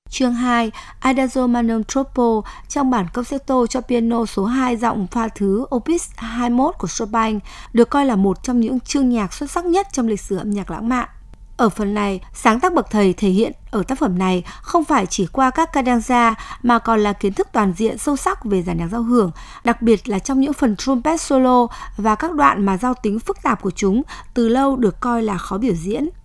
Chương 2, Adagio Manon Troppo trong bản concerto cho piano số 2 giọng pha thứ Opus 21 của Chopin được coi là một trong những chương nhạc xuất sắc nhất trong lịch sử âm nhạc lãng mạn. Ở phần này, sáng tác bậc thầy thể hiện ở tác phẩm này không phải chỉ qua các cadenza mà còn là kiến thức toàn diện sâu sắc về dàn nhạc giao hưởng, đặc biệt là trong những phần trumpet solo và các đoạn mà giao tính phức tạp của chúng từ lâu được coi là khó biểu diễn.